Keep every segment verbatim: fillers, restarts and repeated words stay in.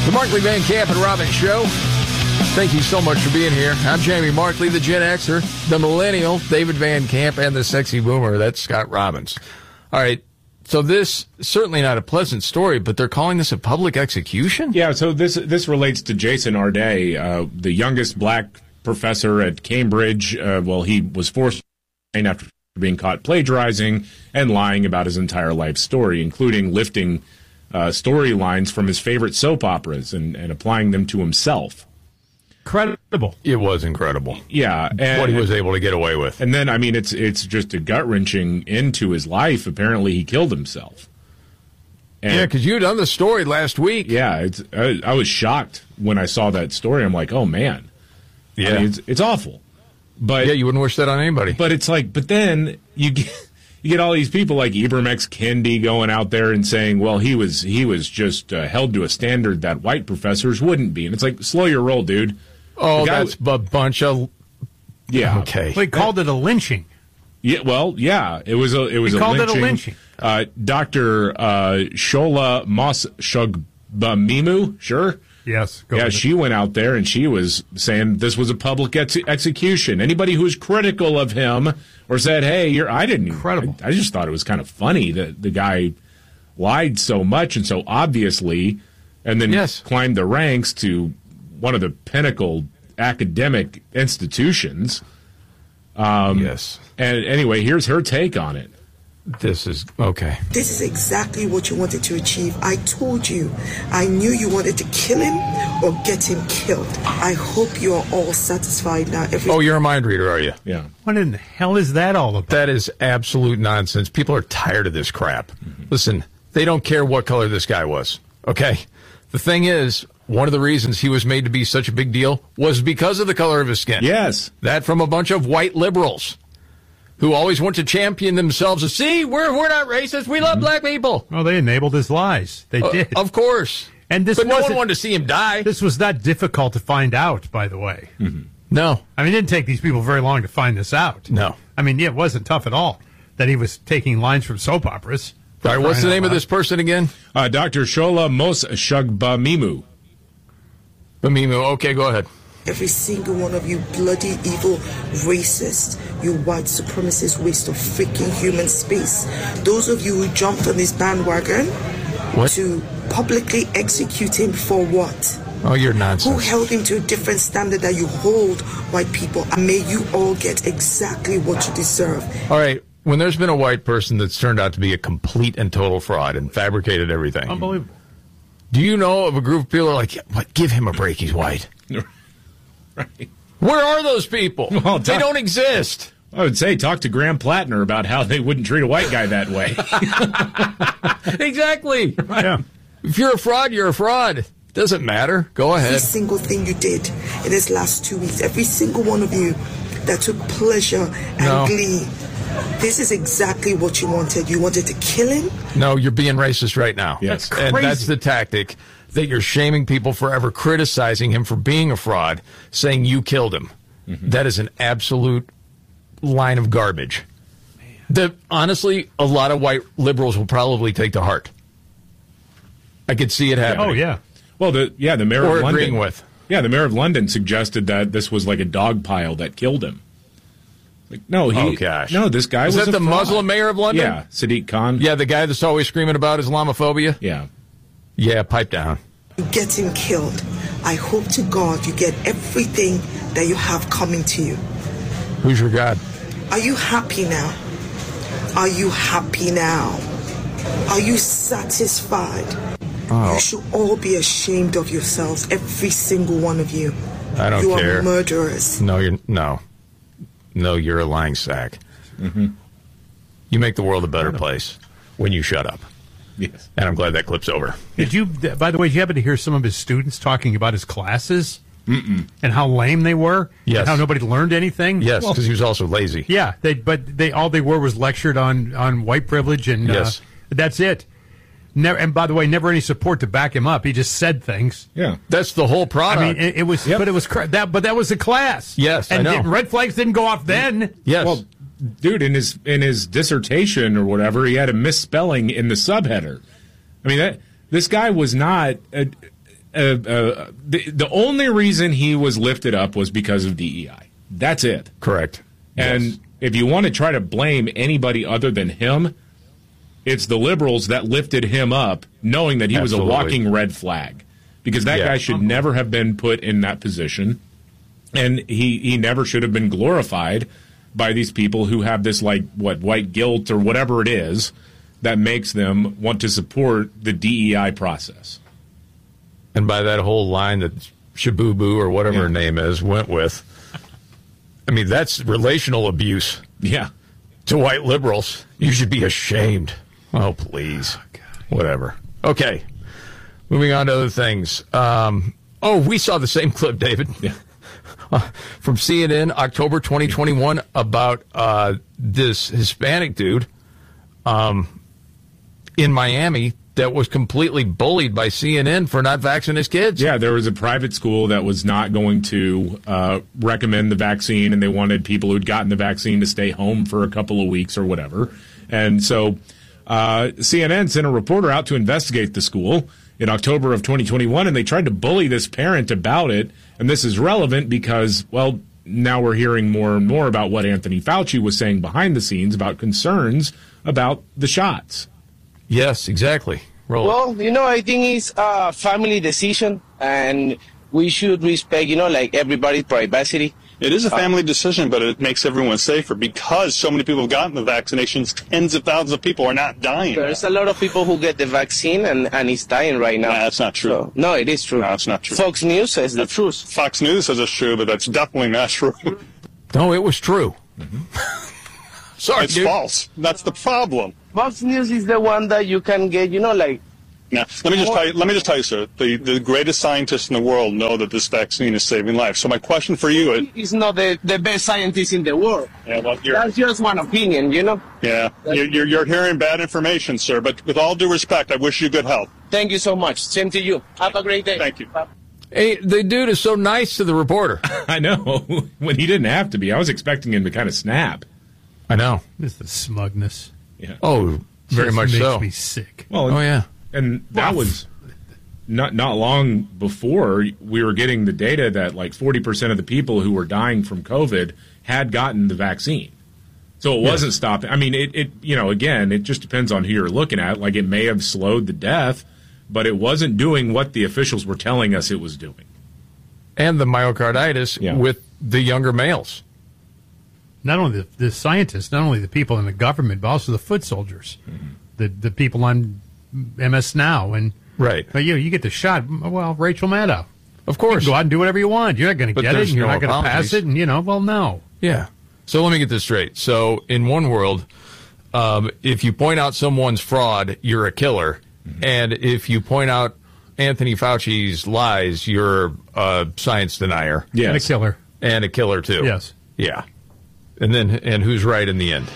The Markley Van Camp and Robbins Show. Thank you so much for being here. I'm Jamie Markley, the Gen Xer, the Millennial, David Van Camp, and the Sexy Boomer. That's Scott Robbins. All right, so this, certainly not a pleasant story, but they're calling this a public execution? Yeah, so this this relates to Jason Arday, uh, the youngest black professor at Cambridge. Uh, well, he was forced to after being caught plagiarizing and lying about his entire life story, including lifting uh, storylines from his favorite soap operas and, and applying them to himself. Incredible. It was incredible. Yeah. And, what he was able to get away with. And then, I mean, it's it's just a gut-wrenching end to his life. Apparently, he killed himself. And, yeah, because you done the story last week. Yeah, it's, I, I was shocked when I saw that story. I'm like, oh, man. Yeah. I mean, it's, it's awful. But yeah, you wouldn't wish that on anybody. But it's like, but then you get, you get all these people like Ibram X. Kendi going out there and saying, well, he was he was just uh, held to a standard that white professors wouldn't be. And it's like, slow your roll, dude. Oh, that's w- a bunch of... Yeah. Okay. Well, he called it a lynching. Yeah, well, yeah. It was a, it was he a called lynching. it a lynching. Uh, Doctor Uh, Shola Mos-Shogbamimu, sure? Yes. Yeah, she it. went out there and she was saying this was a public ex- execution. Anybody who was critical of him or said, hey, you're, I didn't... Incredible. I, I just thought it was kind of funny that the guy lied so much and so obviously and then yes. climbed the ranks to one of the pinnacle academic institutions. Um, yes. And anyway, here's her take on it. This is, okay. This is exactly what you wanted to achieve. I told you. I knew you wanted to kill him or get him killed. I hope you are all satisfied now. Every- oh, you're a mind reader, are you? Yeah. What in the hell is that all about? That is absolute nonsense. People are tired of this crap. Mm-hmm. Listen, they don't care what color this guy was, okay? The thing is, one of the reasons he was made to be such a big deal was because of the color of his skin. Yes. That from a bunch of white liberals who always want to champion themselves as, see, we're we're not racist. We love mm-hmm. black people. Well, they enabled his lies. They uh, did. Of course. And this but no one wasn't- wanted to see him die. This was not difficult to find out, by the way. Mm-hmm. No. I mean, it didn't take these people very long to find this out. No. I mean, yeah, it wasn't tough at all that he was taking lines from soap operas. All right, what's the name of this person again? Uh, Doctor Shola Mos-Shogbamimu. Bamimu. Okay, go ahead. Every single one of you bloody, evil, racist, you white supremacist waste of freaking human space. Those of you who jumped on this bandwagon what? to publicly execute him for what? Oh, you're nonsense. Who held him to a different standard that you hold white people? And may you all get exactly what you deserve. All right. When there's been a white person that's turned out to be a complete and total fraud and fabricated everything. Unbelievable. Do you know of a group of people who are like, what? Give him a break, he's white. Right. Where are those people? Well, they don't exist. I would say talk to Graham Plattner about how they wouldn't treat a white guy that way. Exactly. Yeah. If you're a fraud, you're a fraud. Doesn't matter. Go ahead. Every single thing you did in this last two weeks, every single one of you that took pleasure and No. glee, this is exactly what you wanted. You wanted to kill him? No, you're being racist right now. Yes. That's And crazy. that's the tactic, that you're shaming people for ever criticizing him for being a fraud, saying you killed him. Mm-hmm. That is an absolute line of garbage. That honestly, a lot of white liberals will probably take to heart. I could see it happening. Oh, yeah. Well, the yeah, the mayor Or of London. agreeing with. Yeah, the mayor of London suggested that this was like a dog pile that killed him. Like, no, he. Oh, gosh. No, this guy Was was that a the fraud. Muslim mayor of London? Yeah, Sadiq Khan. Yeah, the guy that's always screaming about Islamophobia? Yeah. Yeah, pipe down. You get him killed. I hope to God you get everything that you have coming to you. Who's your God? Are you happy now? Are you happy now? Are you satisfied? Oh. You should all be ashamed of yourselves, every single one of you. I don't you care. are murderers. No, you're no. No, you're a lying sack. Mm-hmm. You make the world a better place when you shut up. Yes. And I'm glad that clip's over. Did you, by the way, did you happen to hear some of his students talking about his classes? Mm-mm. And how lame they were? Yes. And how nobody learned anything? Yes, Well, because he was also lazy. yeah, they, but they all they were was lectured on, on white privilege, and Yes. uh, that's it. Never, and by the way, never any support to back him up. He just said things. Yeah. That's the whole product. I mean, it, it was, Yep. but it was cra- that, but that was a class. Yes, I and know. didn't- red flags didn't go off then. yes. Well, dude, in his in his dissertation or whatever, he had a misspelling in the subheader. I mean, that this guy was not. A, uh, uh, the, the only reason he was lifted up was because of D E I. That's it. Correct. And Yes. if you want to try to blame anybody other than him, it's the liberals that lifted him up, knowing that he Absolutely. was a walking red flag. Because that Yeah. guy should never have been put in that position, and he, he never should have been glorified by these people who have this, like, what, white guilt or whatever it is that makes them want to support the D E I process. And by that whole line that Shabubu or whatever Yeah. her name is went with, I mean, that's relational abuse Yeah. to white liberals. You should be ashamed. Oh, please. Whatever. Okay. Moving on to other things. Um, oh, we saw the same clip, David. Yeah. From C N N, October twenty twenty-one, about uh, this Hispanic dude um, in Miami that was completely bullied by C N N for not vaccinating his kids. Yeah, there was a private school that was not going to uh, recommend the vaccine, and they wanted people who'd gotten the vaccine to stay home for a couple of weeks or whatever. And so uh, C N N sent a reporter out to investigate the school in October of twenty twenty-one, and they tried to bully this parent about it. And this is relevant because, well, now we're hearing more and more about what Anthony Fauci was saying behind the scenes about concerns about the shots. Yes, exactly. Roll it. Well, you know, I think it's a family decision, and we should respect, you know, like everybody's privacy. It is a family decision, but it makes everyone safer because so many people have gotten the vaccinations. Tens of thousands of people are not dying. There's a lot of people who get the vaccine and, and it's dying right now. Nah, that's not true. So, no, it is true. No, it's not true. Fox News says the truth. Fox News says it's true, but that's definitely not true. No, it was true. Sorry, It's dude. false. That's the problem. Fox News is the one that you can get, you know, like, Now, let me just tell you, let me just tell you, sir, the, the greatest scientists in the world know that this vaccine is saving lives. So my question for you is, he's not the, the best scientist in the world. yeah, well, you're, That's just one opinion, you know. yeah, you're, you're, you're hearing bad information, sir, but with all due respect, I wish you good health. Thank you so much. Same to you. Have a great day. Thank you. Bye. Hey, the dude is so nice to the reporter. I know, when he didn't have to be. I was expecting him to kind of snap. I know. This is the smugness. Yeah. Oh, very Just much makes so. me sick. Well, Oh, yeah. And that was not not long before we were getting the data that like forty percent of the people who were dying from COVID had gotten the vaccine. So it wasn't stopping. I mean, it, it, you know, again, it just depends on who you're looking at. Like, it may have slowed the death, but it wasn't doing what the officials were telling us it was doing. And the myocarditis Yeah. with the younger males. Not only the, the scientists, not only the people in the government, but also the foot soldiers, Mm-hmm. the the people on M S Now, and Right. but you you get the shot. Well, Rachel Maddow, Of you course. can go out and do whatever you want. You're not going to But get it, there's and you're no not going to pass apologies. it, and you know, well, no. Yeah. So let me get this straight. So in one world, um, if you point out someone's fraud, you're a killer. And if you point out Anthony Fauci's lies, you're a science denier. Yes. And a killer. And a killer, too. Yes. Yeah. And then, and who's right in the end?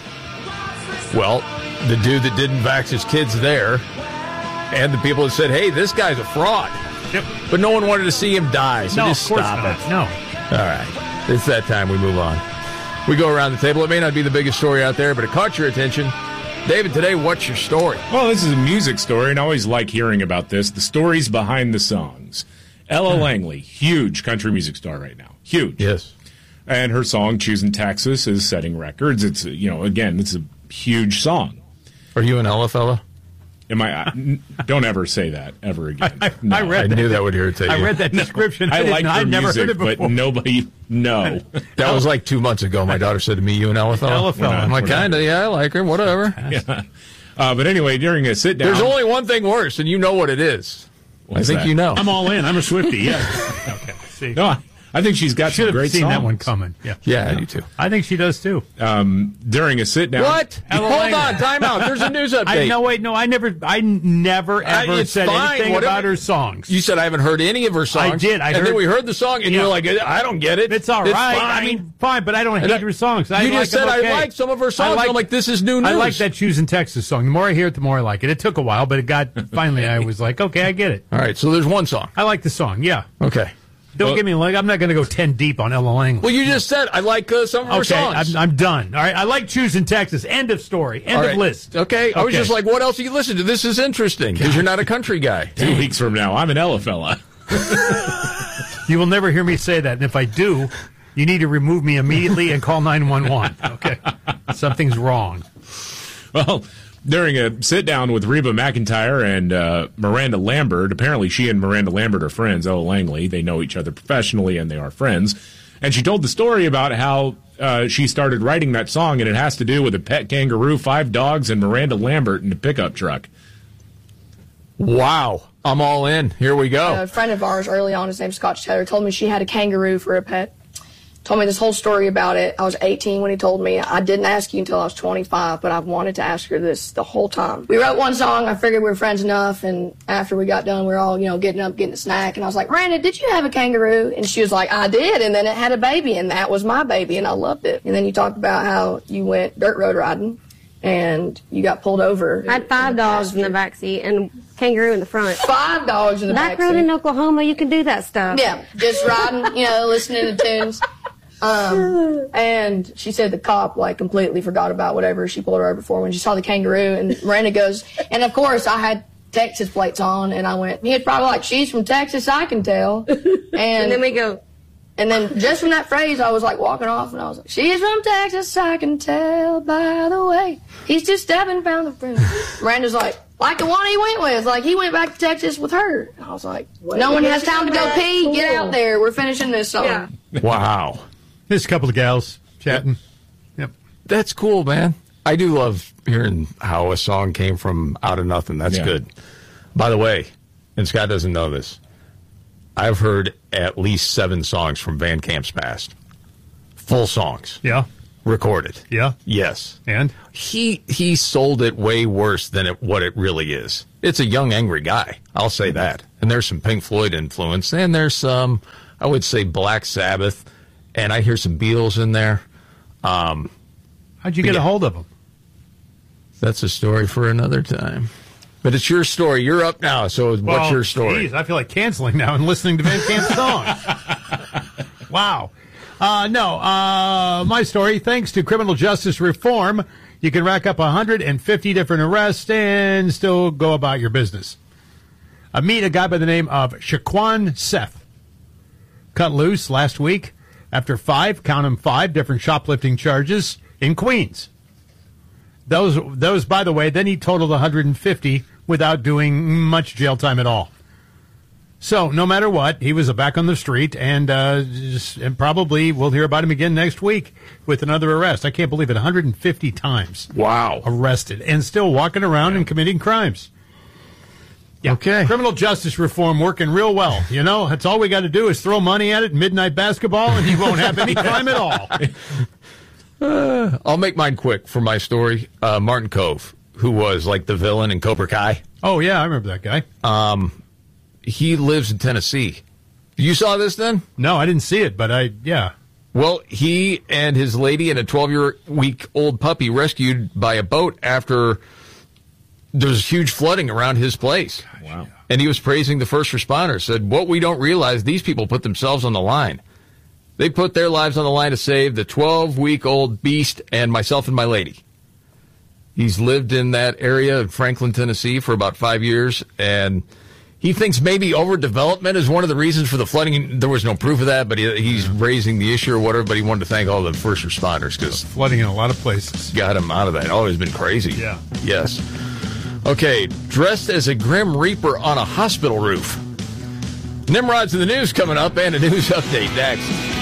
Well, the dude that didn't vax his kids there, and the people that said, hey, this guy's a fraud. Yep. But no one wanted to see him die, so No, just of course stop not. it. No. All right. It's that time we move on. We go around the table. It may not be the biggest story out there, but it caught your attention. David, today, what's your story? Well, this is a music story, and I always like hearing about this. The stories behind the songs. Ella Langley, huge country music star right now. Huge. Yes. And her song, Choosing Texas, is setting records. It's, you know, again, it's a huge song. Are you an Ella fella? Am I? I n- don't ever say that ever again. I, No. I read I that. knew that would irritate you. I read that description. I didn't- like her I'd never music, heard it before. but nobody. No. That was like two months ago. My daughter said to me, you an Ella fella? Ella fella. I'm like, We're not- kind of, yeah, I like her, whatever. Yeah. Uh, but anyway, during a sit down, There's only one thing worse, and you know what it is. What's I think that? you know. I'm all in. I'm a Swiftie. Yeah. Okay. See, no. I, I think she's got should some have great seen songs. that one coming. Yeah. Yeah, I do too. I think she does too. During a sit down, What? Ella Hold Langley. on, time out. There's a news update. I no wait no I never I never I- ever it's said fine, anything whatever- about her songs. You said I haven't heard any of her songs. I did. I and heard- then we heard the song, and Yeah. you were like, I don't get it. It's all right. I fine. mean, fine, but I don't hate I- her songs. I you like just said them okay. I like some of her songs. I like- I'm like, this is new news. I like that Choosing Texas song. The more I hear it, the more I like it. It took a while, but it got finally. I was like, okay, I get it. All right, so there's one song. I like the song. Yeah. Okay. Don't Well- give me like I'm not going to go ten deep on Ella Langley. Well, you just said I like uh, some of her okay, songs. I'm, I'm done. All right, I like Choosing Texas. End of story. End All of right. list. Okay. I was Okay. just like, what else do you listen to? This is interesting because you're not a country guy. two weeks from now, I'm an Ella fella. You will never hear me say that. And if I do, you need to remove me immediately and call nine one one. Okay. Something's wrong. Well, during a sit-down with Reba McEntire and uh, Miranda Lambert, apparently she and Miranda Lambert are friends, Ella Langley. They know each other professionally, and they are friends. And she told the story about how uh, she started writing that song, and it has to do with a pet kangaroo, five dogs, and Miranda Lambert in a pickup truck. Wow. I'm all in. Here we go. A friend of ours early on, his name's Scott Taylor, told me she had a kangaroo for a pet. Told me this whole story about it. I was eighteen when he told me. I didn't ask you until I was twenty-five, but I've wanted to ask her this the whole time. We wrote one song. I figured we were friends enough, and after we got done, we were all, you know, getting up, getting a snack, and I was like, Miranda, did you have a kangaroo? And she was like, I did, and then it had a baby, and that was my baby, and I loved it. And then you talked about how you went dirt road riding, and you got pulled over. I had five dogs in the back seat and kangaroo in the front. Five dogs in the back seat. Back road in Oklahoma, you can do that stuff. Yeah, just riding, you know, listening to tunes. Um, and she said the cop, like, completely forgot about whatever she pulled her over for when she saw the kangaroo. And Miranda goes, and of course, I had Texas plates on, and I went, he's probably like, she's from Texas, I can tell. And, and then we go, and then just from that phrase, I was like walking off, and I was like, she's from Texas, I can tell by the way. He's just stepping down the road. Miranda's like, like the one he went with. Like, he went back to Texas with her. And I was like, no one has time to go pee. Get out there. We're finishing this song. Yeah. Wow. There's a couple of gals chatting. Yep. That's cool, man. I do love hearing how a song came from out of nothing. That's yeah. good. By the way, and Scott doesn't know this, I've heard at least seven songs from Van Camp's past. Full songs. Yeah. Recorded. Yeah. Yes. And? He he sold it way worse than it, what it really is. It's a young, angry guy. I'll say that. And there's some Pink Floyd influence. And there's some, I would say, Black Sabbath. And I hear some Beatles in there. Um, How'd you get yeah. a hold of them? That's a story for another time. But it's your story. You're up now, so what's well, your story? Geez, I feel like canceling now and listening to Van Camp's songs. Wow. Uh, no, uh, my story, thanks to criminal justice reform, you can rack up one hundred fifty different arrests and still go about your business. I meet a guy by the name of Shaquan Seth. Cut loose last week after five, count them five, different shoplifting charges in Queens. Those, those, by the way, then he totaled one hundred fifty without doing much jail time at all. So, no matter what, he was back on the street, and, uh, just, and probably we'll hear about him again next week with another arrest. I can't believe it, one hundred fifty times. Wow. Arrested, and still walking around yeah. and committing crimes. Yeah. Okay. Criminal justice reform working real well. You know, that's all we got to do is throw money at it, midnight basketball, and you won't have any crime at all. Uh, I'll make mine quick for my story. Uh, Martin Kove, who was like the villain in Cobra Kai. Oh, yeah, I remember that guy. Um, he lives in Tennessee. You saw this then? No, I didn't see it, but I, yeah. Well, he and his lady and a twelve-year-week-old puppy rescued by a boat after there was huge flooding around his place. Wow. And he was praising the first responders, said, what we don't realize, these people put themselves on the line. They put their lives on the line to save the twelve-week-old beast and myself and my lady. He's lived in that area in Franklin, Tennessee for about five years, and he thinks maybe overdevelopment is one of the reasons for the flooding. There was no proof of that, but he, he's raising the issue or whatever, but he wanted to thank all the first responders because flooding in a lot of places got him out of that. Oh, it's been crazy. Yeah. Yes. Okay, dressed as a Grim Reaper on a hospital roof. Nimrod's in the news coming up and a news update next.